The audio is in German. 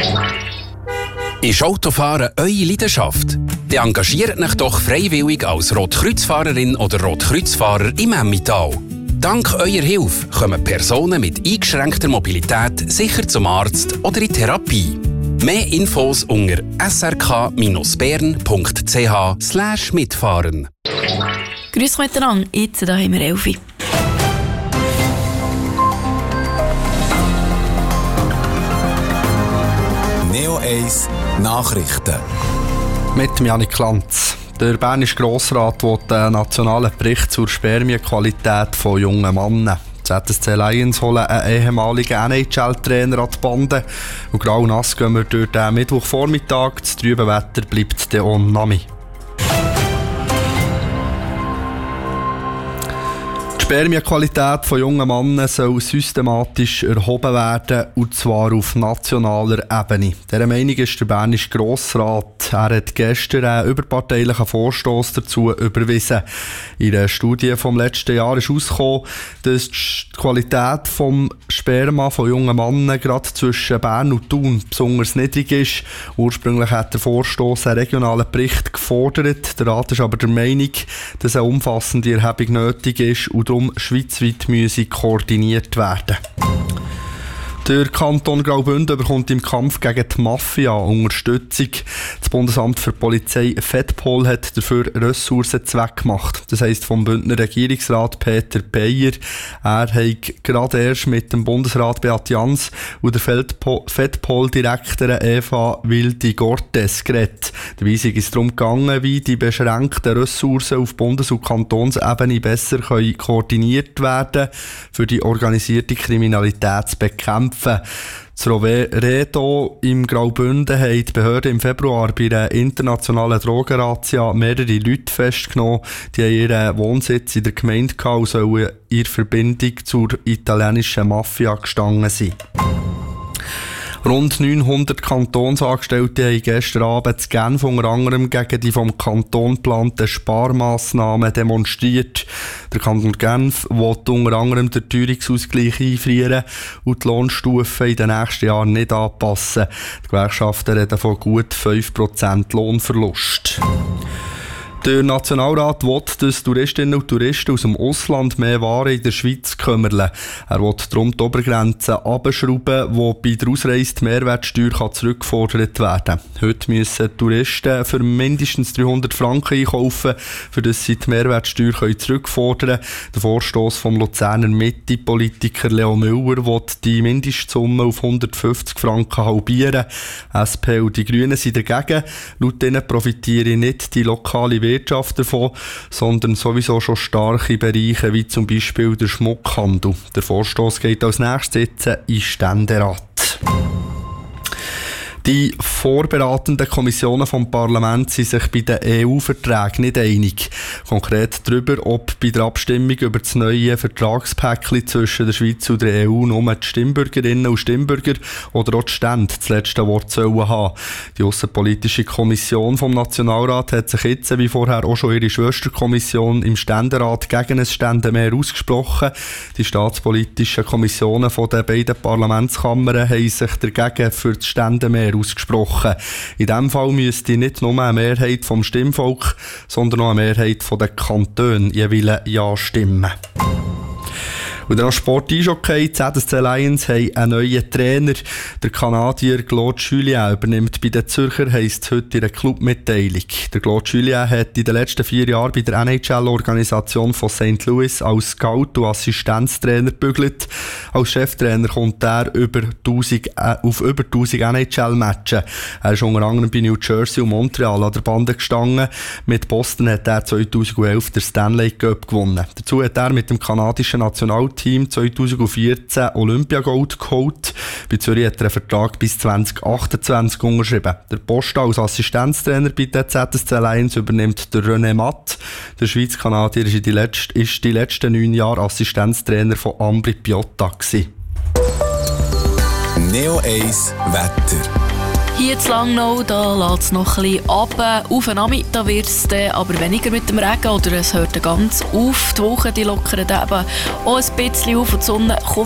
Ist Autofahren eure Leidenschaft? Dann engagiert euch doch freiwillig als Rotkreuzfahrerin oder Rotkreuzfahrer im Emmental. Dank eurer Hilfe kommen Personen mit eingeschränkter Mobilität sicher zum Arzt oder in Therapie. Mehr Infos unter srk-bern.ch/mitfahren. Grüß miteinander, jetzt hier haben wir 11 Uhr. Neo 1 Nachrichten. Mit Janik Lanz. Der Bernische Grossrat will einen nationalen Bericht zur Spermienqualität von jungen Männern. Die ZSC Lions holen einen ehemaligen NHL-Trainer an die Bande. Und grau nass gehen wir durch den Mittwochvormittag. Das trübe Wetter bleibt der Nami. Die Spermienqualität von jungen Männern soll systematisch erhoben werden, und zwar auf nationaler Ebene. Dieser Meinung ist der Bernische Grossrat. Er hat gestern einen überparteilichen Vorstoss dazu überwiesen. In einer Studie vom letzten Jahr ist herausgekommen, dass die Qualität des Sperma von jungen Männern gerade zwischen Bern und Thun besonders niedrig ist. Ursprünglich hat der Vorstoss einen regionalen Bericht gefordert. Der Rat ist aber der Meinung, dass eine umfassende Erhebung nötig ist und darum schweizweit koordiniert werden. Der Kanton Graubünden bekommt im Kampf gegen die Mafia Unterstützung. Das Bundesamt für Polizei FEDPOL hat dafür Ressourcen zweckgemacht. Das heisst vom Bündner Regierungsrat Peter Beyer. Er hat gerade erst mit dem Bundesrat Beat Jans und der FEDPOL-Direktorin Eva Wildi-Gortes geredet. Dabei ist es darum gegangen, wie die beschränkten Ressourcen auf Bundes- und Kantonsebene besser koordiniert werden können, für die organisierte Kriminalität zu bekämpfen. Das Roveredo im Graubünden haben die Behörden im Februar bei einer internationalen Drogenrazzia mehrere Leute festgenommen. Die haben ihren Wohnsitz in der Gemeinde gehabt und sollen in Verbindung zur italienischen Mafia gestanden sein. Rund 900 Kantonsangestellte haben gestern Abend in Genf unter anderem gegen die vom Kanton geplanten Sparmassnahmen demonstriert. Der Kanton Genf will unter anderem den Teuerungsausgleich einfrieren und die Lohnstufen in den nächsten Jahren nicht anpassen. Die Gewerkschaften reden von gut 5% Lohnverlust. Der Nationalrat will, dass Touristinnen und Touristen aus dem Ausland mehr Waren in der Schweiz kümmern. Er will darum die Obergrenze herabschrauben, wo bei der Ausreise die Mehrwertsteuer zurückgefordert werden kann. Heute müssen Touristen für mindestens 300 Franken einkaufen, für das sie die Mehrwertsteuer zurückfordern können. Der Vorstoss vom Luzerner Mitte-Politiker Leo Müller will die Mindestsumme auf 150 Franken halbieren. SP und die Grünen sind dagegen. Laut ihnen profitiere nicht die lokale Wirtschaft davon, sondern sowieso schon starke Bereiche wie zum Beispiel der Schmuckhandel. Der Vorstoss geht als nächstes jetzt in den Ständerat. Die vorberatenden Kommissionen vom Parlament sind sich bei den EU-Verträgen nicht einig. Konkret darüber, ob bei der Abstimmung über das neue Vertragspäckchen zwischen der Schweiz und der EU nur die Stimmbürgerinnen und Stimmbürger oder auch die Stände das letzte Wort sollen haben. Die Aussenpolitische Kommission vom Nationalrat hat sich jetzt, wie vorher auch schon ihre Schwesterkommission im Ständerat, gegen ein Ständemehr ausgesprochen. Die staatspolitischen Kommissionen von den beiden Parlamentskammern haben sich dagegen für das Ständemehr ausgesprochen. In diesem Fall müsste nicht nur eine Mehrheit vom Stimmvolk, sondern auch eine Mehrheit der Kantone jeweils Ja stimmen. Und dann noch Sport-Eishockey. Die ZSC Lions haben einen neuen Trainer. Der Kanadier Claude Julien übernimmt bei den Zürcher, heisst heute in der Clubmitteilung. Der Claude Julien hat in den letzten 4 Jahren bei der NHL-Organisation von St. Louis als Scout und Assistenztrainer gebügelt. Als Cheftrainer kommt er auf über 1000 NHL-Matches. Er ist unter anderem bei New Jersey und Montreal an der Bande gestanden. Mit Boston hat er 2011 den Stanley Cup gewonnen. Dazu hat er mit dem kanadischen Nationalteam 2014 Olympiagold geholt. Bei Zürich hat er einen Vertrag bis 2028 unterschrieben. Der Post als Assistenztrainer bei den ZSC Lions übernimmt der René Matt. Der Schweiz-Kanadier ist die letzten 9 Jahre Assistenztrainer von Ambri Piotta gewesen. Neo 1 Wetter. Hier zu Langnau, da lässt es noch ein bisschen runter. Auf den Nachmittag wird es aber weniger mit dem Regen oder es hört ganz auf. Die Woche die lockern eben auch ein bisschen auf und die Sonne kommt